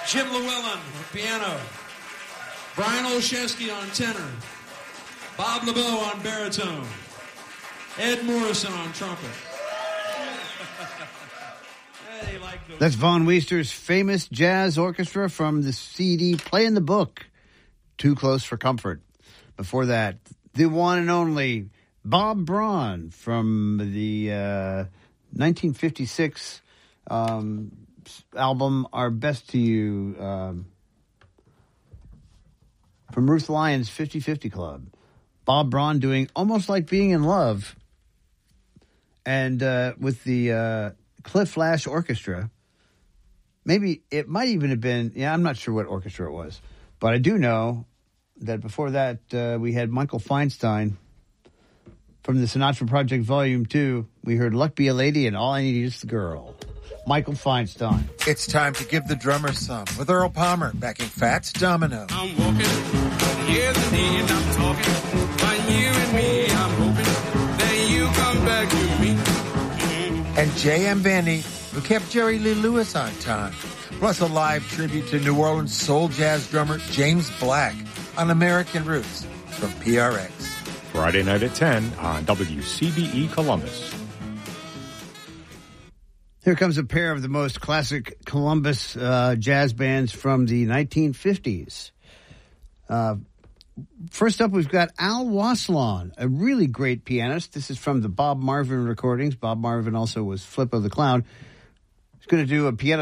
Jim Llewellyn on piano. Brian Olszewski on tenor. Bob LeBeau on baritone. Ed Morrison on trumpet. That's Von Weister's famous jazz orchestra from the CD Playing the Book, Too Close for Comfort. Before that, the one and only Bob Braun from the 1956 album Our Best to You, from Ruth Lyon's 50/50 Club. Bob Braun doing Almost Like Being in Love, and with the Cliff Lash Orchestra. Maybe it might even have been, I'm not sure what orchestra it was, but I do know that before that we had Michael Feinstein from the Sinatra Project Volume 2. We heard Luck Be a Lady and All I Need Is the Girl. Michael Feinstein. It's time to give the drummer some with Earl Palmer backing Fats Domino. I'm walking, yes indeed, I'm talking. By you and me, I'm hoping that you come back to me. And J.M. Vandy, who kept Jerry Lee Lewis on time. Plus a live tribute to New Orleans soul jazz drummer James Black on American Roots from PRX. Friday night at 10 on WCBE Columbus. Here comes a pair of the most classic Columbus jazz bands from the 1950s. First up, we've got Al Waslon, a really great pianist. This is from the Bob Marvin recordings. Bob Marvin also was Flippo the Clown. He's going to do a piano